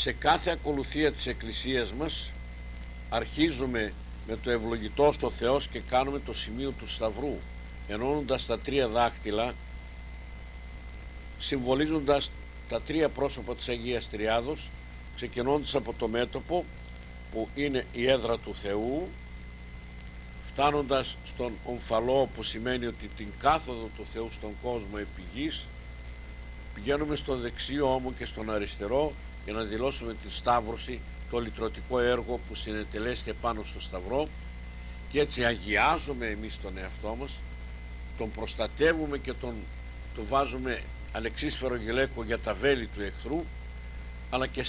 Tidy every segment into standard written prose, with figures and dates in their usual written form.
Σε κάθε ακολουθία της Εκκλησίας μας αρχίζουμε με το ευλογητός ο Θεός και κάνουμε το σημείο του Σταυρού, ενώνοντας τα τρία δάχτυλα, συμβολίζοντας τα τρία πρόσωπα της Αγίας Τριάδος, ξεκινώντας από το μέτωπο που είναι η έδρα του Θεού, φτάνοντας στον ομφαλό που σημαίνει ότι την κάθοδο του Θεού στον κόσμο επί γης, πηγαίνουμε στο δεξιό ώμο και στον αριστερό για να δηλώσουμε τη Σταύρωση, το λυτρωτικό έργο που συνετελέστε πάνω στο Σταυρό, και έτσι αγιάζουμε εμείς τον εαυτό μας, τον προστατεύουμε και τον βάζουμε αλεξίσφαιρο γυλαίκο για τα βέλη του εχθρού, αλλά και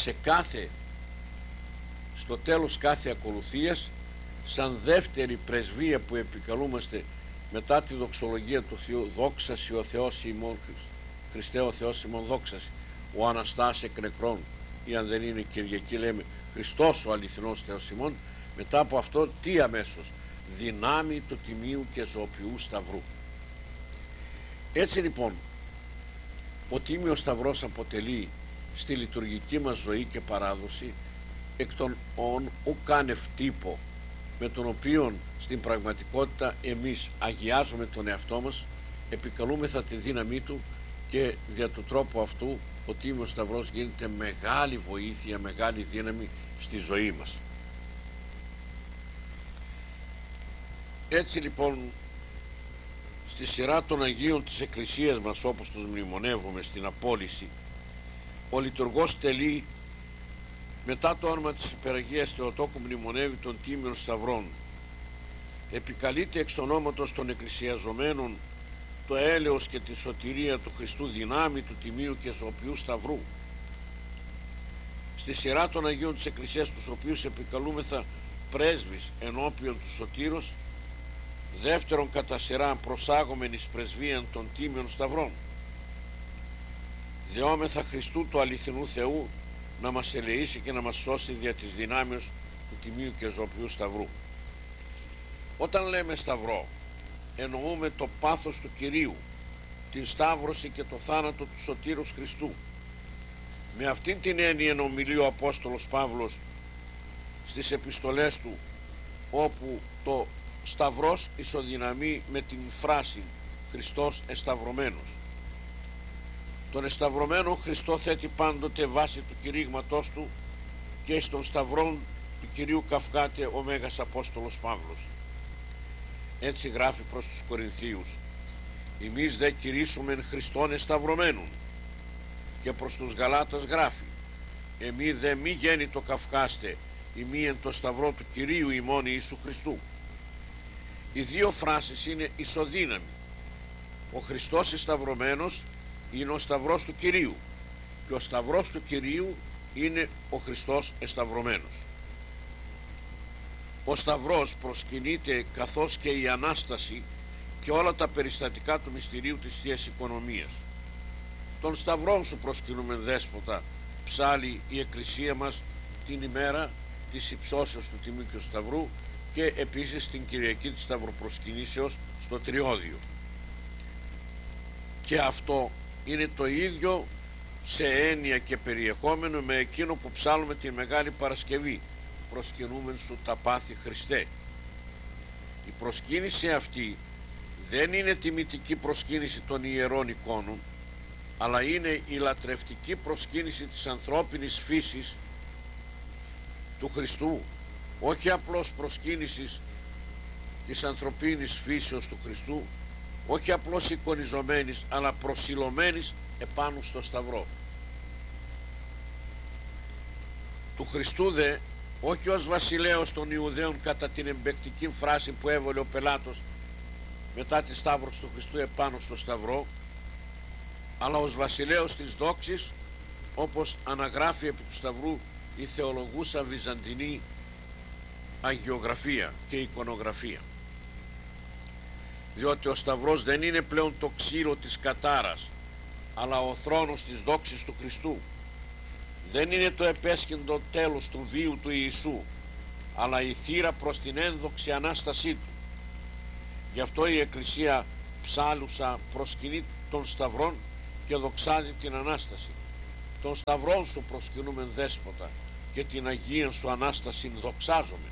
στο τέλος κάθε ακολουθίας, σαν δεύτερη πρεσβεία που επικαλούμαστε μετά τη δοξολογία του Θεού, δόξασι ο Θεός ημών, Χριστέ ο Θεός ημών δόξασι, ο Αναστάς εκ νεκρών, ή αν δεν είναι Κυριακή λέμε Χριστός ο αληθινός Θεός ημών. Μετά από αυτό τι αμέσως? Δυνάμει του Τιμίου και Ζωοποιού Σταυρού. Έτσι λοιπόν ο Τίμιος Σταυρός αποτελεί στη λειτουργική μας ζωή και παράδοση εκ των ουκάνευ τύπο, με τον οποίο στην πραγματικότητα εμείς αγιάζουμε τον εαυτό μας, επικαλούμεθα τη δύναμή του, και δια του τρόπου αυτού ο Τίμιος Σταυρός γίνεται μεγάλη βοήθεια, μεγάλη δύναμη στη ζωή μας. Έτσι λοιπόν στη σειρά των Αγίων της Εκκλησίας μας, όπως τους μνημονεύουμε στην απόλυση, ο λειτουργός τελεί μετά το όνομα της Υπεραγίας Θεοτόκου μνημονεύει τον Τίμιον Σταυρών, επικαλείται εξ ονόματος των εκκλησιαζομένων το έλεος και τη σωτηρία του Χριστού, δυνάμει του Τιμίου και Ζωοποιού Σταυρού. Στη σειρά των Αγίων της Εκκλησίας, τους οποίους επικαλούμεθα πρέσβεις ενώπιον του Σωτήρος, δεύτερον κατά σειρά προσάγομεν εις πρεσβείαν των Τίμιων Σταυρών, δεόμεθα Χριστού του αληθινού Θεού να μας ελεήσει και να μας σώσει δια της δυνάμεως του Τιμίου και Ζωοποιού Σταυρού. Όταν λέμε Σταυρό, εννοούμε το πάθος του Κυρίου, την Σταύρωση και το θάνατο του Σωτήρος Χριστού. Με αυτήν την έννοια ομιλεί ο Απόστολος Παύλος στις επιστολές του, όπου το Σταυρός ισοδυναμεί με την φράση Χριστός εσταυρωμένος. Τον εσταυρωμένο Χριστό θέτει πάντοτε βάση του κηρύγματός του, και στον Σταυρόν του Κυρίου καυκάται ο Μέγας Απόστολος Παύλος. Έτσι γράφει προς τους Κορινθίους: «Εμείς δε κηρύσσομεν Χριστόν εσταυρωμένον», και προς τους Γαλάτας γράφει: «Εμεί δε μη γέννητο καυκάστε, ημί εν το Σταυρό του Κυρίου ημών Ιησού Χριστού». Οι δύο φράσεις είναι ισοδύναμοι. Ο Χριστός εσταυρωμένος είναι ο Σταυρός του Κυρίου, και ο Σταυρός του Κυρίου είναι ο Χριστός εσταυρωμένος. Ο Σταυρός προσκυνείται, καθώς και η Ανάσταση και όλα τα περιστατικά του μυστηρίου της Θείας Οικονομίας. Τον Σταυρόν σου προσκυνούμεν, Δέσποτα, ψάλλει η Εκκλησία μας την ημέρα της υψώσεως του Τιμίου και του Σταυρού, και επίσης την Κυριακή της Σταυροπροσκυνήσεως στο Τριώδιο. Και αυτό είναι το ίδιο σε έννοια και περιεχόμενο με εκείνο που ψάλλουμε την Μεγάλη Παρασκευή: «Προσκυνούμεν σου τα πάθη Χριστέ». Η προσκύνηση αυτή δεν είναι τιμητική προσκύνηση των ιερών εικόνων, αλλά είναι η λατρευτική προσκύνηση της ανθρώπινης φύσης του Χριστού, όχι απλώς προσκύνησης της ανθρωπίνης φύσεως του Χριστού, όχι απλώς εικονιζομένης, αλλά προσιλωμένης επάνω στο Σταυρό του Χριστού. Δε όχι ως βασιλέος των Ιουδαίων κατά την εμπεκτική φράση που έβολε ο Πελάτος μετά τη σταύρωση του Χριστού επάνω στο Σταυρό, αλλά ως βασιλέος της δόξης, όπως αναγράφει επί του Σταυρού η θεολογούσα βυζαντινή αγιογραφία και εικονογραφία. Διότι ο Σταυρός δεν είναι πλέον το ξύλο της κατάρας, αλλά ο θρόνος της δόξης του Χριστού. Δεν είναι το επέσχυντο τέλος του βίου του Ιησού, αλλά η θύρα προς την ένδοξη Ανάστασή του. Γι' αυτό η Τον σταυρόν σου προσκυνούμεν Δέσποτα και την Αγία σου Ανάσταση δοξάζομαι.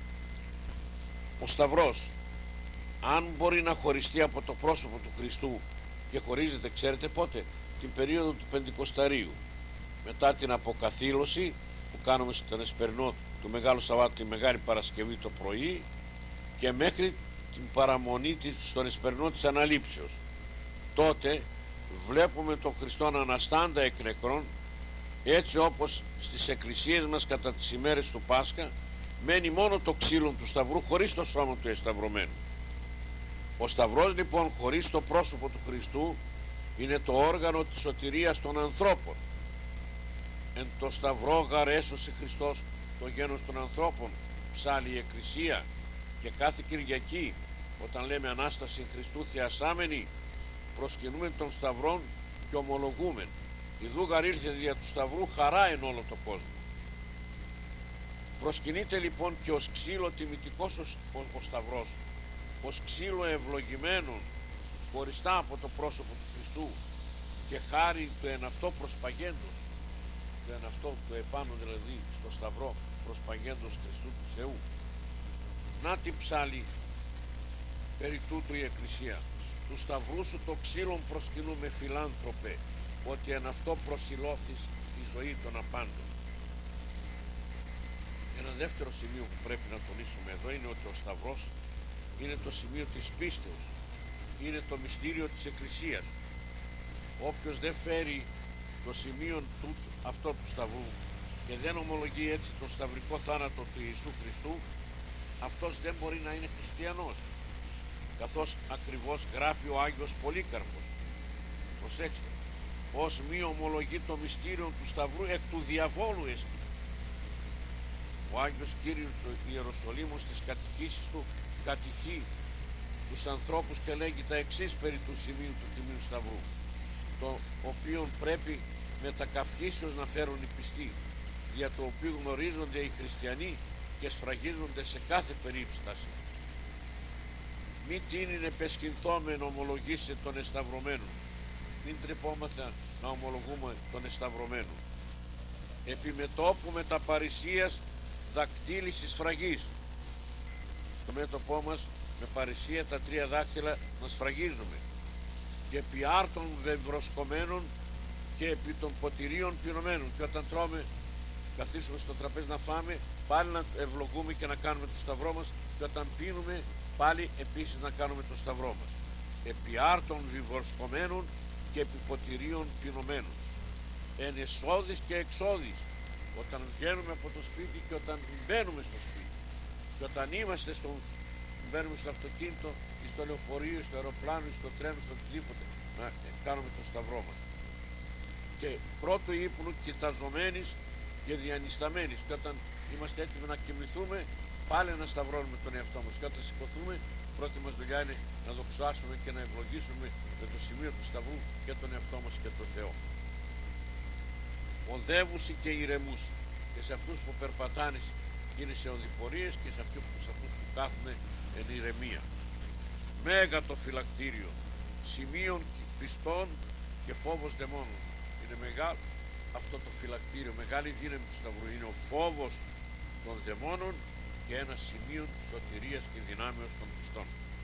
Ο σταυρός, αν μπορεί να χωριστεί από το πρόσωπο του Χριστού, και χωρίζεται, ξέρετε πότε? Την περίοδο του Πεντηκοσταρίου, μετά την αποκαθήλωση που κάνουμε στον Εσπερινό του Μεγάλου Σαββάτου, τη Μεγάλη Παρασκευή το πρωί, και μέχρι την παραμονή στον Εσπερινό της Αναλήψεως. Τότε βλέπουμε τον Χριστόν αναστάντα εκ νεκρών, έτσι όπως στις εκκλησίες μας κατά τις ημέρες του Πάσχα μένει μόνο το ξύλο του σταυρού χωρίς το σώμα του εσταυρωμένου. Ο σταυρός λοιπόν χωρίς το πρόσωπο του Χριστού είναι το όργανο της σωτηρίας των ανθρώπων. Εν το σταυρό γαρ έσωσε Χριστός το γένος των ανθρώπων, ψάλλει η Εκκλησία, και κάθε Κυριακή όταν λέμε Ανάσταση Χριστού θεασάμενη προσκυνούμε τον σταυρόν και ομολογούμεν: ιδού γαρ ήρθε δια του σταυρού χαρά εν όλο το κόσμο. Προσκυνείται λοιπόν και ως ξύλο τιμητικός ο σταυρός, ως ξύλο ευλογημένο χωριστά από το πρόσωπο του Χριστού, και χάρη του εν αυτό προσπαγέντος, του εν αυτό του επάνω δηλαδή στο σταυρό προσπαγέντος Χριστού του Θεού. Να την ψάλει περί τούτου η Εκκλησία: του σταυρού σου το ξύλον προσκυνούμε φιλάνθρωπε, ότι εν αυτό προσιλώθεις η ζωή των απάντων. Ένα δεύτερο σημείο που πρέπει να τονίσουμε εδώ είναι ότι ο σταυρός είναι το σημείο της πίστεως, είναι το μυστήριο της Εκκλησίας. Όποιος δεν φέρει το σημείο αυτό του σταυρού και δεν ομολογεί έτσι τον σταυρικό θάνατο του Ιησού Χριστού, αυτός δεν μπορεί να είναι χριστιανός, καθώς ακριβώς γράφει ο Άγιος Πολύκαρπος. Προσέξτε: ως μη ομολογεί το μυστήριο του σταυρού, εκ του διαβόλου εστί. Ο Άγιος Κύριος ο Ιεροσολύμος στις κατηχήσεις του κατηχεί τους ανθρώπους και λέγει τα εξής περί του σημείου του Τιμίου Σταυρού, το οποίο πρέπει με τα καυχήσεως να φέρουν οι πιστοί, για το οποίο γνωρίζονται οι χριστιανοί και σφραγίζονται σε κάθε περίπτωση. Μη τίνην επεσχυνθόμεν ομολογήσε τον εσταυρωμένο. Μην τρεπόμαθα να ομολογούμε τον εσταυρωμένο. Επιμετώπου με τα παρησίας δακτύλισης σφραγής. Στο μέτωπό μας με παρησία τα τρία δάχτυλα να σφραγίζουμε, και επί άρτων βευροσκομένων και επί των ποτηρίων πυρωμένων, και όταν τρώμε, καθίσουμε στο τραπέζι να φάμε, πάλι να ευλογούμε και να κάνουμε το σταυρό μας, και όταν πίνουμε πάλι επίσης να κάνουμε το σταυρό μας. Επί άρτων βευροσκομένων και επί ποτηρίων πυρωμένων. Εν εσόδης και εξόδης, όταν βγαίνουμε από το σπίτι και όταν μπαίνουμε στο σπίτι, και όταν μπαίνουμε στο αυτοκίνητο, στο λεωφορείο, στο αεροπλάνο, στο τρένο, στο οτιδήποτε, να κάνουμε το σταυρό μας. Και πρώτου ύπνου κοιταζομένης και διανυσταμένης, και όταν είμαστε έτοιμοι να κοιμηθούμε πάλι να σταυρώνουμε τον εαυτό μας, και όταν σηκωθούμε πρώτη μας δουλειά είναι να δοξάσουμε και να ευλογήσουμε με το σημείο του σταυρού και τον εαυτό μας και τον Θεό. Οδεύουσι και ηρεμούσι, και σε αυτούς που περπατάνε είναι σε οδηπορίες, και σε αυτούς που κάθουν εν ηρεμία. Μέγα το φυλακτήριο, σημείων πιστών και φόβος δαιμόνων. Είναι μεγάλο αυτό το φυλακτήριο, μεγάλη δύναμη του σταυρού. Είναι ο φόβος των δαιμόνων και ένα σημείο σωτηρίας και δυνάμεως των πιστών.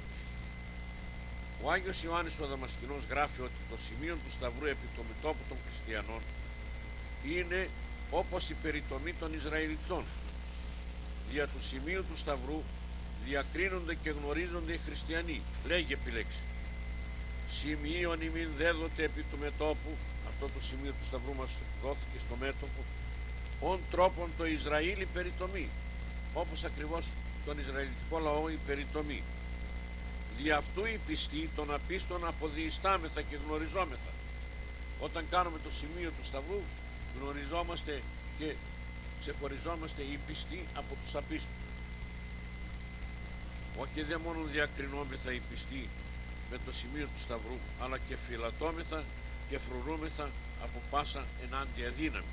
Ο Άγιος Ιωάννης ο Δαμασκηνός γράφει ότι το σημείο του σταυρού επί το μετώπου των χριστιανών είναι όπως η περιτομή των Ισραηλιτών. Δια του σημείου του σταυρού διακρίνονται και γνωρίζονται οι χριστιανοί. Λέγει επιλέξει: σημείων ημίν δέδοτε επί του μετώπου, αυτό το σημείο του σταυρού μας δόθηκε στο μέτωπο, ον τρόπον το Ισραήλ η περιτομή, όπως ακριβώς τον Ισραηλιτικό λαό η περιτομή. Δι' αυτού οι πιστοί των απίστων αποδιιστάμεθα και γνωριζόμεθα. Όταν κάνουμε το σημείο του σταυρού γνωριζόμαστε και ξεχωριζόμαστε οι πιστοί από τους απίστους. Όχι δε μόνο διακρινόμεθα οι πιστοί με το σημείο του σταυρού, αλλά και φυλατώμεθα και φρουρούμεθα από πάσα ενάντια δύναμη.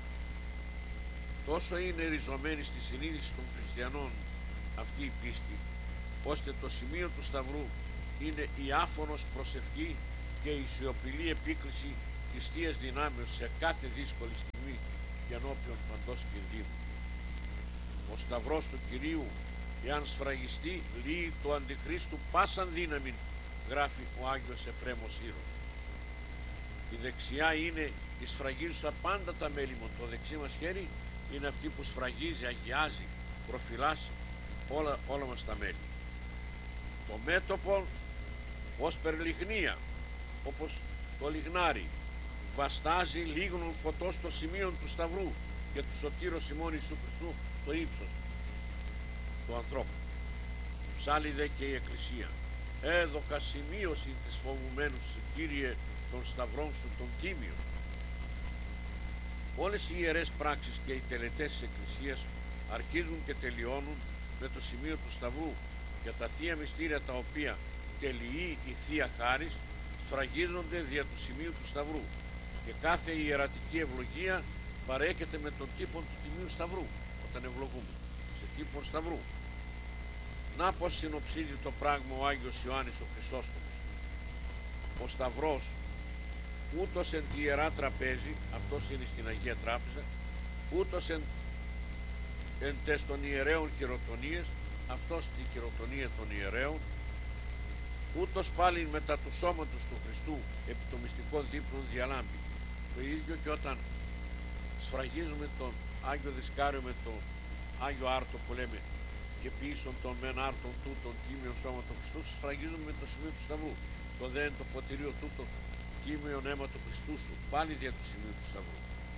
Τόσο είναι ριζωμένη στη συνείδηση των χριστιανών αυτή η πίστη, ώστε το σημείο του σταυρού είναι η άφωνος προσευχή και η σιωπηλή επίκληση της Θείας Δυνάμεως σε κάθε δύσκολη στιγμή και ενώπιον παντός κινδύνου. Ο σταυρός του Κυρίου, εάν σφραγιστεί, λύει το αντιχρίστου πάσαν δύναμη, γράφει ο Άγιος Εφρέμος Ήρος. Η δεξιά είναι η σφραγίζουσα πάντα τα μέλη μου. Το δεξί μας χέρι είναι αυτή που σφραγίζει, αγιάζει, προφυλάσσει όλα μας τα μέλη. Το μέτωπο ως περλιγνία, όπως το λιγνάρι, βαστάζει λίγνων φωτός στο σημείο του σταυρού και του σωτήρος ημών Ιησού Χριστού το ύψος του ανθρώπου. Ψάλλει δε και η Εκκλησία. Έδωκα σημείωση της φοβουμένου σου, Κύριε, των σταυρών σου των τίμιων. Όλες οι ιερές πράξεις και οι τελετές της Εκκλησίας αρχίζουν και τελειώνουν με το σημείο του σταυρού, για τα θεία μυστήρια τα οποία τελειεί η Θεία Χάρις σφραγίζονται δια του σημείου του σταυρού, και κάθε ιερατική ευλογία παρέχεται με τον τύπο του τιμίου σταυρού όταν ευλογούμε σε τύπο σταυρού. Να πως συνοψίζει το πράγμα ο Άγιος Ιωάννης ο Χρυσόστομος. Ο σταυρός ούτως εν τη Ιερά Τραπέζη, αυτός είναι στην Αγία Τράπεζα, ούτως εν τες των ιερέων χειροτονίες, αυτός στη χειροτονία των ιερέων, ούτως πάλι μετά του σώματος του Χριστού επί το μυστικό δείπνο διαλάμπει. Το ίδιο και όταν σφραγίζουμε τον Άγιο Δισκάριο με τον Άγιο Άρτο που λέμε, και πίσω των μεν άρτων τούτων τίμιον σώμα του Χριστού, σφραγίζουμε με το σημείο του σταυρού. Το δε το ποτηρίο τούτο τίμιον αίμα του Χριστού σου, πάλι δια του σημείου του σταυρού.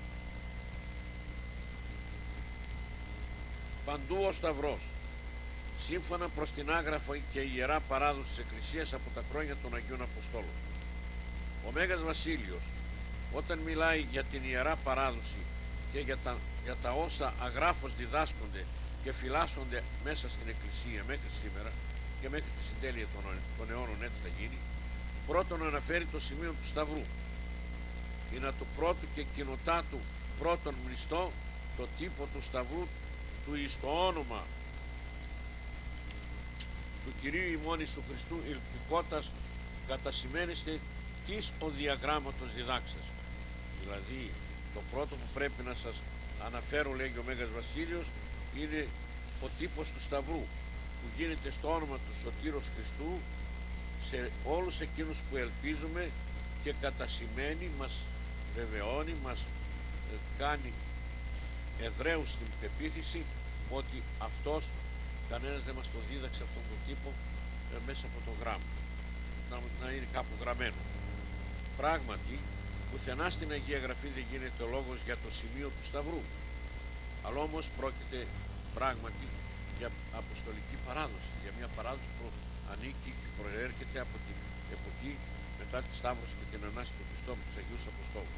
Παντού ο σταυρός, σύμφωνα προς την άγραφο και η Ιερά Παράδοση της Εκκλησίας από τα χρόνια των Αγίων Αποστόλων. Ο Μέγας Βασίλειος, όταν μιλάει για την Ιερά Παράδοση και για τα όσα αγράφως διδάσκονται και φυλάσσονται μέσα στην Εκκλησία μέχρι σήμερα και μέχρι τη συντέλεια των αιώνων, έτσι θα γίνει, πρώτον αναφέρει το σημείο του σταυρού. Είναι του πρώτου και κοινοτά του πρώτον μνηστό το τύπο του σταυρού του εις το όνομα του Κυρίου ημών Ιησού Χριστού ηλπικότας κατασημένεστε της ο διαγράμματος διδάξας. Δηλαδή το πρώτο που πρέπει να σας αναφέρω, λέγει ο Μέγας Βασίλειος, είναι ο τύπος του σταυρού που γίνεται στο όνομα του Σωτήρος Χριστού σε όλους εκείνους που ελπίζουμε, και κατασημένει, μας βεβαιώνει, μας κάνει εδραίους στην πεποίθηση ότι αυτός κανένας δεν μας το δίδαξε αυτόν τον τύπο μέσα από το γράμμα, να είναι κάπου γραμμένο. Πράγματι πουθενά στην Αγία Γραφή δεν γίνεται λόγος για το σημείο του σταυρού, αλλά όμως πρόκειται πράγματι για αποστολική παράδοση, για μια παράδοση που ανήκει και προέρχεται από την εποχή μετά τη Σταύρωση και την Ανάσταση του Χριστού από τους Αγίους Αποστόλους.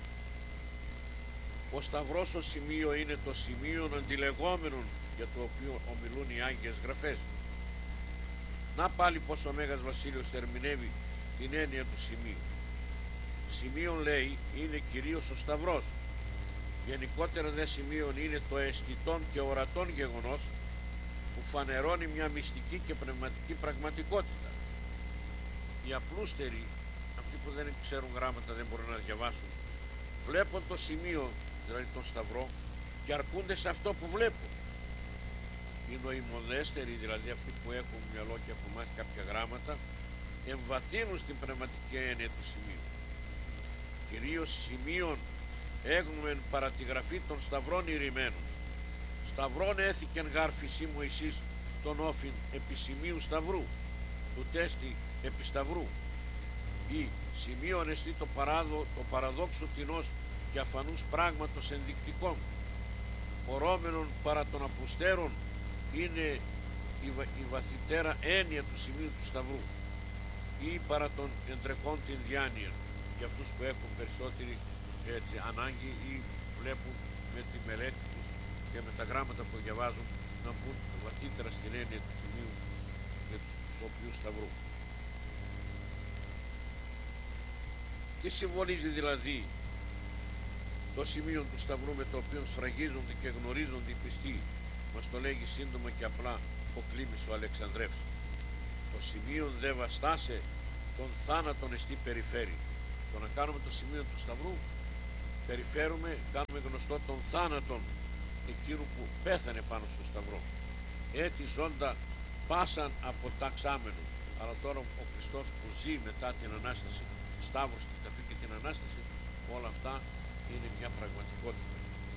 Ο σταυρός ως σημείο είναι το σημείο αντιλεγόμενων για το οποίο ομιλούν οι Άγιες Γραφές. Να πάλι πως ο Μέγας Βασίλειος ερμηνεύει την έννοια του σημείου. Σημείον, λέει, είναι κυρίως ο σταυρός. Γενικότερα δε σημείον είναι το αισθητόν και ορατόν γεγονός που φανερώνει μια μυστική και πνευματική πραγματικότητα. Οι απλούστεροι, αυτοί που δεν ξέρουν γράμματα, δεν μπορούν να διαβάσουν, βλέπουν το σημείο, δηλαδή τον σταυρό, και αρκούνται σε αυτό που βλέπουν. Οι νοημοδέστεροι, δηλαδή αυτοί που έχουν μυαλό και έχουν μάθει κάποια γράμματα, εμβαθύνουν στην πνευματική έννοια του σημείου. Κυρίως σημείων έγνομεν παρά τη γραφή των σταυρών ηρημένων. Σταυρών έθηκεν γάρ φυσί Μωυσής τον όφιν επί σημείου σταυρού, του τέστη επί σταυρού. Ή σημείων εστί το παραδόξο τεινός και αφανούς πράγματος ενδεικτικών. Ορώμενον παρά των απλουστέρων είναι η βαθυτέρα έννοια του σημείου του σταυρού, ή παρά των εντρεκών την διάνοια, για αυτούς που έχουν περισσότερη ανάγκη ή βλέπουν με τη μελέτη τους και με τα γράμματα που διαβάζουν να μπουν βαθύτερα στην έννοια του σημείου και του οποίου σταυρού. Τι συμβολίζει δηλαδή το σημείο του σταυρού με το οποίο σφραγίζονται και γνωρίζονται οι πιστοί? Μας το λέγει σύντομα και απλά ο Κλήμης ο Αλεξανδρεύς. Το σημείο δε βαστάσε τον θάνατον εστί περιφέρει. Το να κάνουμε το σημείο του σταυρού, περιφέρουμε, κάνουμε γνωστό τον θάνατον εκείνου που πέθανε πάνω στο σταυρό. Έτσι ζώντα πάσαν αποταξάμενο. Αλλά τώρα ο Χριστός που ζει μετά την Ανάσταση, Σταύρος, την ταφή και την Ανάσταση, όλα αυτά είναι μια πραγματικότητα.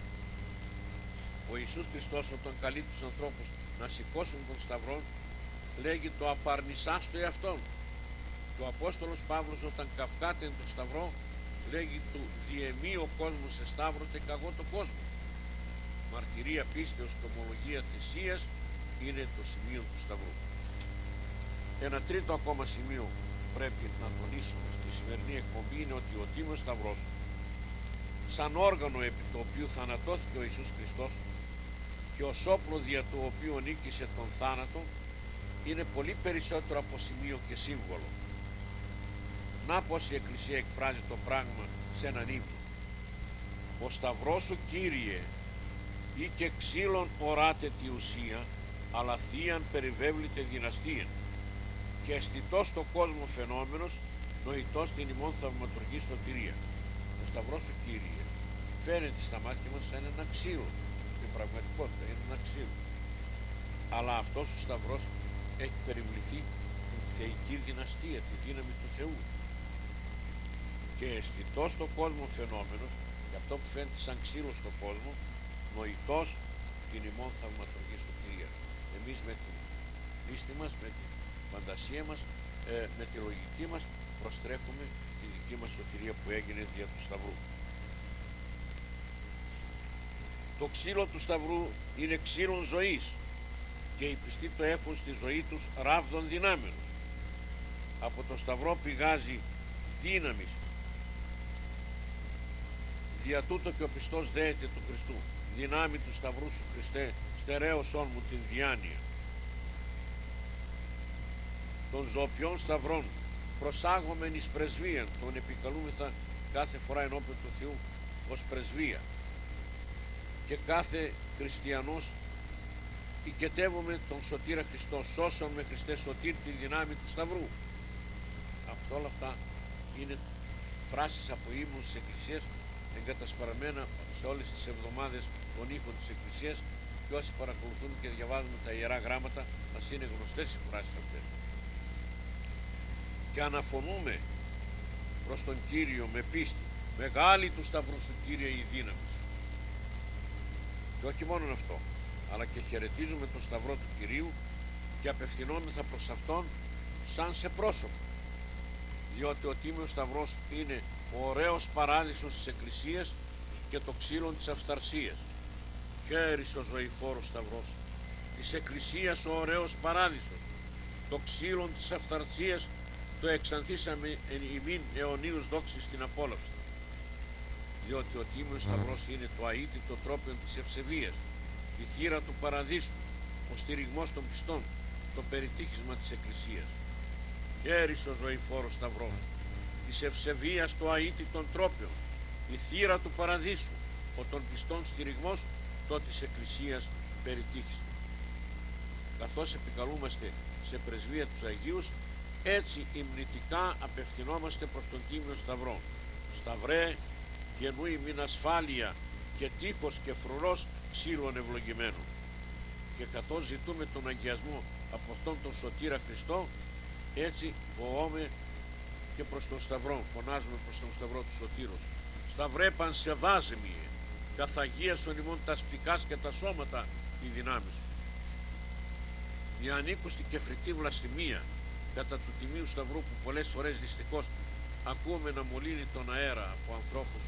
Ο Ιησούς Χριστός όταν καλεί τους ανθρώπους να σηκώσουν τον σταυρό, λέγει το απαρνησάς το εαυτόν. Ο Απόστολος Παύλος όταν καυκάται τον σταυρό, λέγει του διεμεί ο κόσμος σε σταύρο και καγώ το κόσμο. Μαρτυρία πίστεως και ομολογία θυσίας είναι το σημείο του σταυρού. Ένα τρίτο ακόμα σημείο πρέπει να τονίσουμε στη σημερινή εκπομπή είναι ότι ο Τίμιος Σταυρός, σαν όργανο επί το οποίο θανατώθηκε ο Ιησούς Χριστός και ως όπλο δια του οποίου νίκησε τον θάνατο, είναι πολύ περισσότερο από σημείο και σύμβολο. Να πως η Εκκλησία εκφράζει το πράγμα σε έναν ύμνο. Ο Σταυρός σου, Κύριε, ή και ξύλων οράτε τη ουσία, αλλά θείαν περιβέβλητε δυναστείαν, και αισθητός στο κόσμο φαινόμενος, νοητός την ημών θαυματουργή σωτηρία. Ο Σταυρός σου, Κύριε, φαίνεται στα μάτια μας σαν ένα ξύλο. Στην πραγματικότητα είναι ένα ξύλο. Αλλά αυτός ο Σταυρός έχει περιβληθεί την θεϊκή δυναστεία, τη δύναμη του Θεού. Και αισθητός στον κόσμο φαινόμενος, και αυτό που φαίνεται σαν ξύλο στον κόσμο, νοητός την ημών θαυματουργή σωτηρία. Εμείς με την πίστη μας, με την φαντασία μας, με τη λογική μας προστρέφουμε τη δική μας σωτηρία που έγινε δια του Σταυρού. Το ξύλο του Σταυρού είναι ξύλον ζωής και οι πιστοί το έχουν στη ζωή τους ράβδον δυνάμενος. Από το Σταυρό πηγάζει δύναμης. Δια τούτο και ο πιστός δέεται του Χριστού. Δυνάμει του Σταυρού σου, Χριστέ, στερέωσόν μου την διάνοια. Των ζωοποιών σταυρών προσάγομεν εις πρεσβείαν, τον επικαλούμεθα κάθε φορά ενώπιον του Θεού ως πρεσβεία, και κάθε χριστιανός οικετεύουμε τον Σωτήρα Χριστό, σώσον με Χριστέ σωτήρ τη δυνάμει του Σταυρού. Αυτό όλα αυτά είναι φράσεις από ύμνους της Εκκλησίας, εγκατασπαρμένα σε όλες τις εβδομάδες των ήχων της Εκκλησίας, και όσοι παρακολουθούν και διαβάζουν τα Ιερά Γράμματα μας είναι γνωστές οι φράσεις αυτές. Και αναφωνούμε προς τον Κύριο με πίστη. Μεγάλη του Σταυρού σου, Κύριε, η δύναμη. Και όχι μόνο αυτό, αλλά και χαιρετίζουμε τον Σταυρό του Κυρίου και απευθυνόμεθα προς Αυτόν σαν σε πρόσωπο. Διότι ο Τίμιος Σταυρός είναι ο ωραίος παράδεισος της Εκκλησίας και το ξύλο της αυσταρσίας. Χαίρις ο ζωηφόρος Σταυρός της Εκκλησίας, ο ωραίος παράδεισος, το ξύλο της αυσταρσίας το εξανθήσαμε εν ημίν αιωνίους δόξης στην απόλαυση. Διότι ο Τίμιος Σταυρός είναι το αίτητο τρόπιον της ευσεβίας, η θύρα του παραδείσου, ο στηριγμός των πιστών, το περιτύχισμα της Εκκλησίας. Χαίρις ο ζωηφόρος Σταυρός της ευσεβίας το αίτητον τρόπιον, η θύρα του παραδείσου, ο των πιστών στηριγμός, το της Εκκλησίας περιτύχισμα. Καθώς επικαλούμαστε σε πρεσβεία τους Αγίους, έτσι υμνητικά απευθυνόμαστε προς τον Τίμιο Σταυρό. Σταυρέ, γεννού ημίν ασφάλεια και τείχος και φρουρός ξύλων ευλογημένων. Και καθώς ζητούμε τον αγιασμό από αυτόν τον Σωτήρα Χριστό, έτσι βοώμε και προς τον Σταυρό, φωνάζουμε προς τον Σταυρό του Σωτήρος. Σταυρέ πανσεβάζεμιε, καθ' αγίασον ημών τα σπικάς και τα σώματα η δυνάμει σου. Η ανήκουστη και φριτή βλασφημία κατά του Τιμίου Σταυρού, που πολλές φορές δυστυχώς ακούμε να μολύνει τον αέρα από ανθρώπους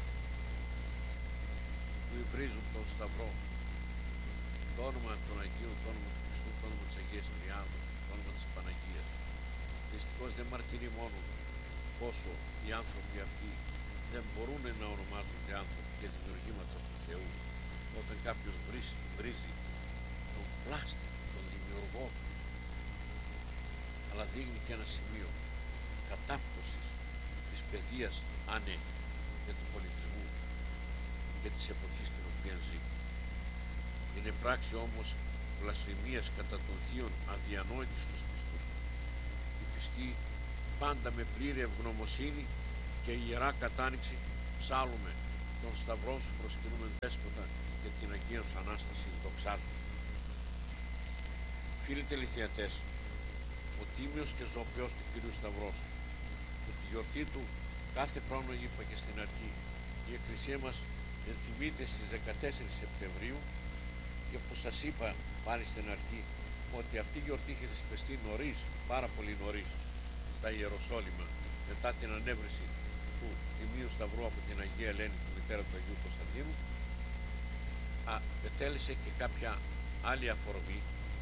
που υβρίζουν τον Σταυρό, το όνομα των Αγίων, το όνομα του Χριστού, το όνομα της Αγίας Τριάδος, το όνομα της Παναγίας. Δυστυχώς δεν μαρτυρεί μόνο πόσο οι άνθρωποι αυτοί δεν μπορούν να ονομάζονται άνθρωποι και δημιουργήματα του Θεού. Όταν κάποιος βρίζει τον πλάστη, τον δημιουργό, αλλά δείχνει και ένα σημείο κατάπτωσης της παιδείας και του πολιτισμού και της εποχής στην οποία ζει. Είναι πράξη όμως βλασφημίας κατά των θείων αδιανόητης στους πιστούς. Οι πιστοί πάντα με πλήρη ευγνωμοσύνη και η Ιερά Κατάνοιξη ψάλλουμε τον Σταυρό σου προσκυνούμε Δέσποτα και την Αγία σου Ανάσταση δοξάζουμε. Φίλοι τελειθιατές, ο τίμιος και ζωοποιός του Κυρίου Σταυρός, που τη γιορτή του κάθε χρόνο, είπα και στην αρχή, η Εκκλησία μας ενθυμείται στις 14 Σεπτεμβρίου, και που σας είπα πάλι στην αρχή ότι αυτή η γιορτή είχε θεσπιστεί νωρίς, πάρα πολύ νωρίς, στα Ιεροσόλυμα, μετά την ανέβρεση του Τιμίου Σταυρού από την Αγία Ελένη, τη μητέρα του Αγίου Κωνσταντίνου, ετέλεσε και κάποια άλλη αφορμή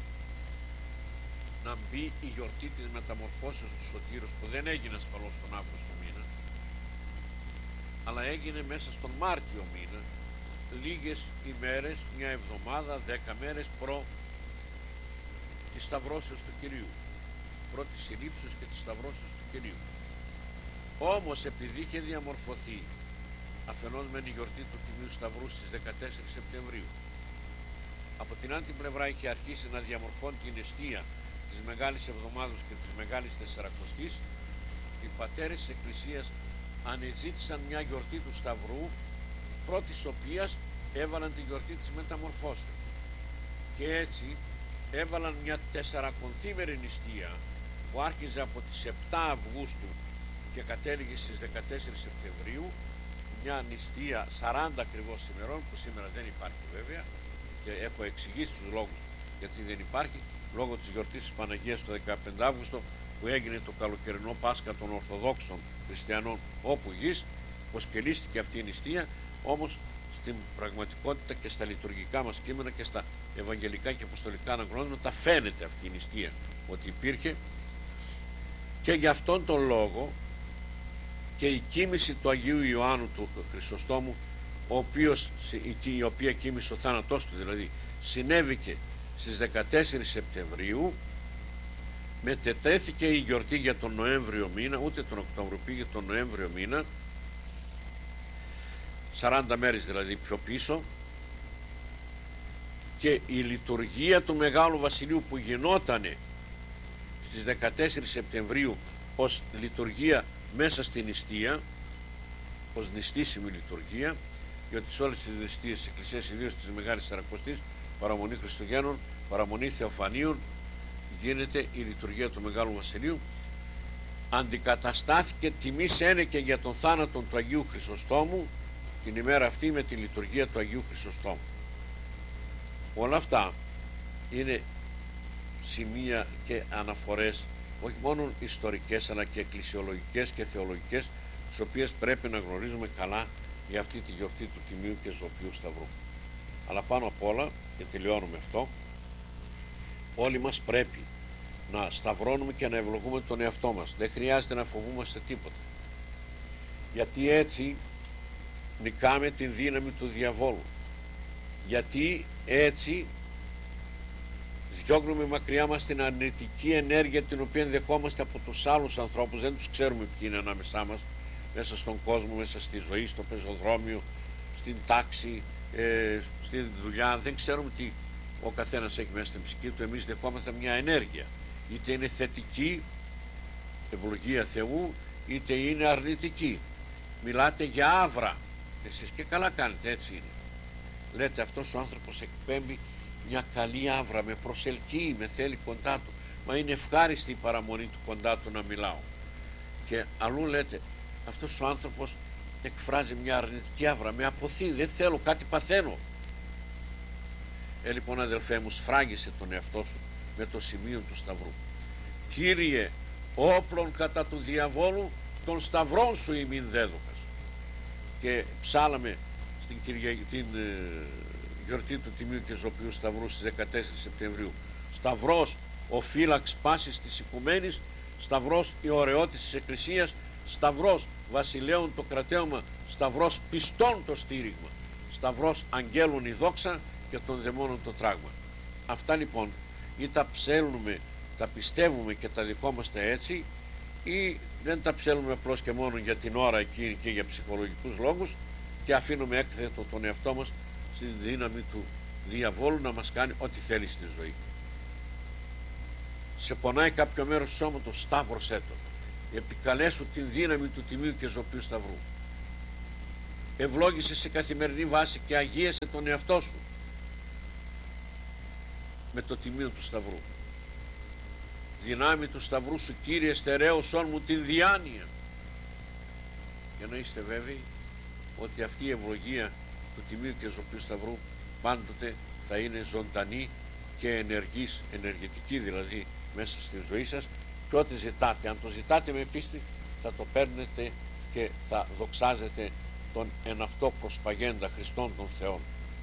να μπει η γιορτή της μεταμορφώσεως του Σωτήρος, που δεν έγινε ασφαλώς τον Αύγουστο μήνα, αλλά έγινε μέσα στον Μάρτιο μήνα, λίγες ημέρες, μια εβδομάδα, 10 μέρες προ της Σταυρώσεως του Κυρίου, προ της συλλήψεως και της Σταυρώσεως του Κυρίου. Όμως επειδή είχε διαμορφωθεί αφενός μεν η γιορτή του Τιμίου Σταυρού στις 14 Σεπτεμβρίου, από την άλλη πλευρά είχε αρχίσει να διαμορφώνει την εστία της Μεγάλης Εβδομάδος και της Μεγάλης Τεσσαρακοστής, οι πατέρες της Εκκλησίας ανεζήτησαν μια γιορτή του Σταυρού, πρώτης οποίας έβαλαν τη γιορτή της Μεταμορφώσεως, και έτσι έβαλαν μια τεσσαρακονθήμερη νηστεία που άρχιζε από τις 7 Αυγούστου και κατέληγε στις 14 Σεπτεμβρίου, μια νηστεία 40 ακριβώς ημερών, που σήμερα δεν υπάρχει βέβαια, και έχω εξηγήσει τους λόγους γιατί δεν υπάρχει, λόγω της γιορτής της Παναγίας το 15 Αύγουστο, που έγινε το καλοκαιρινό Πάσχα των Ορθοδόξων Χριστιανών όπου γης, πως κελίστηκε αυτή η νηστεία. Όμως στην πραγματικότητα και στα λειτουργικά μας κείμενα και στα ευαγγελικά και αποστολικά αναγνώσματα φαίνεται αυτή η νηστεία ότι υπήρχε, και γι' αυτόν τον λόγο και η κοίμηση του Αγίου Ιωάννου του Χρυσοστόμου, η οποία κοίμηση, ο θάνατός του δηλαδή, συνέβηκε στις 14 Σεπτεμβρίου, μετετέθηκε η γιορτή για τον Νοέμβριο μήνα, ούτε τον Οκτώβριο, πήγε τον Νοέμβριο μήνα, 40 μέρες δηλαδή πιο πίσω, και η λειτουργία του Μεγάλου Βασιλείου που γινότανε στις 14 Σεπτεμβρίου ως λειτουργία μέσα στην νηστεία, ως νηστήσιμη λειτουργία, γιατί σε όλες τις νηστείες της Εκκλησίας, ιδίως της Μεγάλης Τεσσαρακοστής, παραμονή Χριστουγέννων, παραμονή Θεοφανίων, γίνεται η λειτουργία του Μεγάλου Βασιλείου. Αντικαταστάθηκε τιμής ένεκε για τον θάνατο του Αγίου Χρυσοστόμου την ημέρα αυτή με τη λειτουργία του Αγίου Χρυσοστόμου. Όλα αυτά είναι σημεία και αναφορές, όχι μόνο ιστορικές αλλά και εκκλησιολογικές και θεολογικές, τις οποίες πρέπει να γνωρίζουμε καλά για αυτή τη γιορτή του Τιμίου και Ζωοποιού Σταυρού. Αλλά πάνω απ' όλα, και τελειώνουμε αυτό, όλοι μας πρέπει να σταυρώνουμε και να ευλογούμε τον εαυτό μας. Δεν χρειάζεται να φοβούμαστε τίποτα, γιατί έτσι νικάμε την δύναμη του διαβόλου, γιατί έτσι διώχνουμε μακριά μας την αρνητική ενέργεια την οποία δεχόμαστε από τους άλλους ανθρώπους. Δεν τους ξέρουμε ποιοι είναι ανάμεσά μας, μέσα στον κόσμο, μέσα στη ζωή, στο πεζοδρόμιο, στην τάξη, στη δουλειά. Δεν ξέρουμε τι ο καθένας έχει μέσα στην ψυχή του. Εμείς δεχόμαστε μια ενέργεια, είτε είναι θετική, ευλογία Θεού, είτε είναι αρνητική. Μιλάτε για άβρα, εσείς και καλά κάνετε, έτσι είναι. Λέτε αυτός ο άνθρωπος εκπέμπει μια καλή άβρα, με προσελκύει, με θέλει κοντά του, μα είναι ευχάριστη η παραμονή του κοντά του να μιλάω. Και αλλού λέτε αυτός ο άνθρωπος εκφράζει μια αρνητική άβρα, με αποθεί, δεν θέλω, κάτι παθαίνω. Λοιπόν αδελφέ μου, σφράγισε τον εαυτό σου με το σημείο του Σταυρού. Κύριε, όπλων κατά του διαβόλου, των σταυρών σου ημίν δέδωκας. Και ψάλαμε την γιορτή του Τιμίου και Ζωοποιού Σταυρού στις 14 Σεπτεμβρίου. Σταυρός ο φύλαξ πάσης της οικουμένης, σταυρός η ωραιότης της Εκκλησίας, σταυρός βασιλέων το κρατέωμα, σταυρός πιστών το στήριγμα, σταυρός αγγέλων η δόξα και των δαιμόνων το τράγμα. Αυτά λοιπόν ή τα ψέλνουμε, τα πιστεύουμε και τα δικόμαστε έτσι, ή δεν τα ψέλνουμε απλώς και μόνο για την ώρα εκείνη και για ψυχολογικούς λόγους και αφήνουμε έκθετο τον εαυτό μας στη δύναμη του διαβόλου να μας κάνει ό,τι θέλει στη ζωή. Σε πονάει κάποιο μέρος του σώματος, σταύρωσέ το. επικαλέσου την δύναμη του Τιμίου και Ζωπίου Σταυρού. Ευλόγησε σε καθημερινή βάση και αγίασε τον εαυτό σου με το Τιμίο του Σταυρού. Δυνάμει του Σταυρού σου, Κύριε, στερέωσόν μου την διάνοια, για να είστε βέβαιοι ότι αυτή η ευλογία του Τιμίου και Ζωπίου Σταυρού πάντοτε θα είναι ζωντανή και ενεργής, ενεργητική δηλαδή, μέσα στη ζωή σας, και ό,τι ζητάτε, αν το ζητάτε με πίστη, θα το παίρνετε και θα δοξάζετε τον εν αυτό προσπαγέντα Χριστόν των Θεών.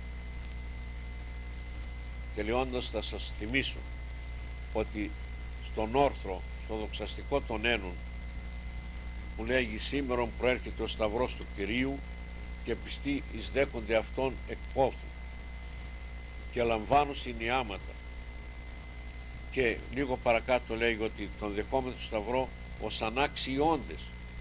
Τελειώντας, θα σας θυμίσω ότι στον όρθρο, στο δοξαστικό των Ένων, που λέγει σήμερον προέρχεται ο Σταυρός του Κυρίου και πιστοί εισδέχονται αυτόν εκ πόθου και λαμβάνουν συνειάματα, και λίγο παρακάτω λέει ότι τον δεχόμενο του Σταυρό ως ανάξιόντες,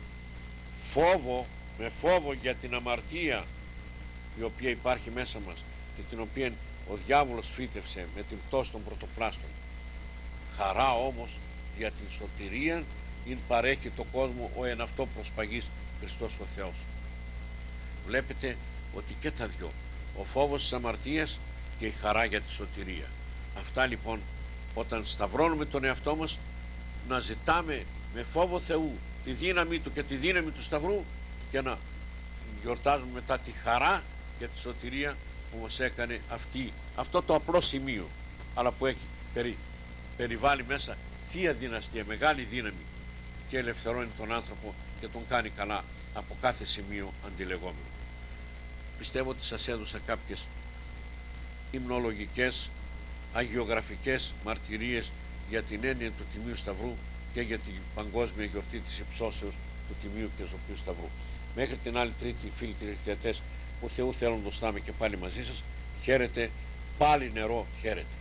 με φόβο για την αμαρτία η οποία υπάρχει μέσα μας και την οποία ο διάβολος φύτευσε με την πτώση των πρωτοπλάστων. Χαρά όμως για την σωτηρία ειν παρέχει το κόσμο ο εν αυτό προσπαγής Χριστός ο Θεός. Βλέπετε ότι και τα δυο, ο φόβος της αμαρτίας και η χαρά για τη σωτηρία. Αυτά λοιπόν, όταν σταυρώνουμε τον εαυτό μας, να ζητάμε με φόβο Θεού τη δύναμη Του και τη δύναμη του Σταυρού, και να γιορτάζουμε μετά τη χαρά για τη σωτηρία που μας έκανε αυτό το απλό σημείο, αλλά που έχει περιβάλλει μέσα θεία δυναστεία, μεγάλη δύναμη, και ελευθερώνει τον άνθρωπο και τον κάνει καλά από κάθε σημείο αντιλεγόμενο. Πιστεύω ότι σας έδωσα κάποιες υμνολογικές, αγιογραφικές μαρτυρίες για την έννοια του Τιμίου Σταυρού και για την παγκόσμια γιορτή της υψώσεως του Τιμίου και Ζωπίου Σταυρού. Μέχρι την άλλη Τρίτη, φίλοι τηλεθεατές, που Θεού θέλοντος θα είμαι και πάλι μαζί σας. Χαίρετε, πάλι νερό, χαίρετε.